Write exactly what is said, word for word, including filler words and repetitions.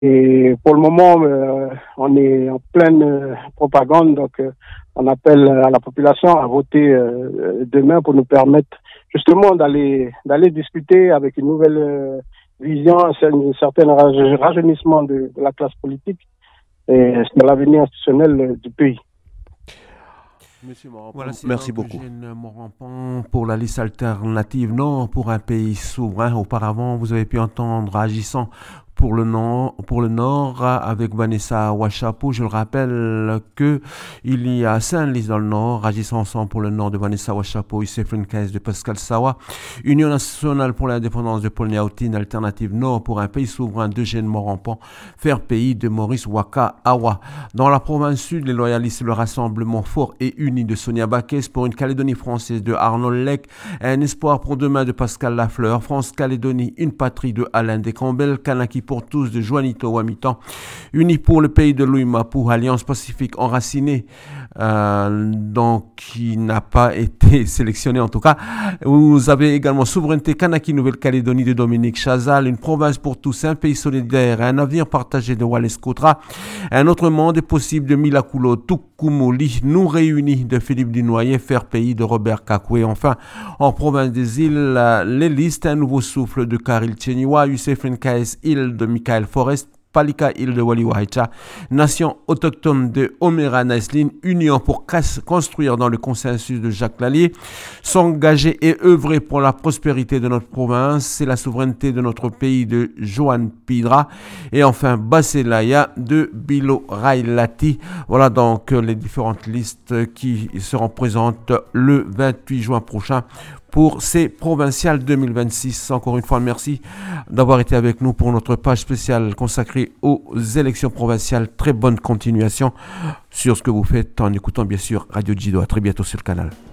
Et pour le moment, euh, on est en pleine euh, propagande, donc euh, on appelle à la population à voter euh, demain pour nous permettre justement d'aller d'aller discuter avec une nouvelle euh, vision, un certain rajeunissement de, de la classe politique et sur l'avenir institutionnel euh, du pays. Monsieur Morampan, Voilà, c'est merci donc beaucoup. Eugène Morampan pour la liste alternative non pour un pays souverain. Auparavant, vous avez pu entendre agissant pour le nord, pour le nord avec Vanessa Ouachapou. Je le rappelle que il y a cinq listes dans le nord, agissant ensemble pour le nord de Vanessa Ouachapou, Youssef Nkaes de Pascal Sawa, Union nationale pour l'indépendance de Paul Niaoutine, alternative nord pour un pays souverain d'Eugène Morampan, faire pays de Maurice Waka Awa. Dans la province sud, les loyalistes, le rassemblement fort et uni de Sonia Baquès pour une Calédonie française de Arnold Lec, un espoir pour demain de Pascal Lafleur, France-Calédonie, une patrie de Alain Descambel, Kanaki pour tous de Juanito Wamitan, unis pour le pays de Louis Mapou, Alliance Pacifique enracinée, euh, donc qui n'a pas été sélectionné en tout cas. Vous avez également Souveraineté Kanaki Nouvelle-Calédonie de Dominique Chazal, une province pour tous, un pays solidaire, un avenir partagé de Wallace Cotra, un autre monde est possible de Milakulo Tukumuli, nous réunis de Philippe Dunoyer, faire pays de Robert Kakoué. Enfin, en province des îles, les listes, un nouveau souffle de Karil Tcheniwa, Youssef Nkaes, île de Michael Forrest, Palika, île de Wali Wahicha, nation autochtone de Omera Naislin, union pour construire dans le consensus de Jacques Lallier, s'engager et œuvrer pour la prospérité de notre province, c'est la souveraineté de notre pays de Johan Pidra, et enfin Baselaya de Bilo Railati. Voilà donc les différentes listes qui seront présentes le vingt-huit juin prochain pour ces provinciales deux mille vingt-six. Encore une fois, merci d'avoir été avec nous pour notre page spéciale consacrée aux élections provinciales. Très bonne continuation sur ce que vous faites en écoutant bien sûr Radio Jido. À très bientôt sur le canal.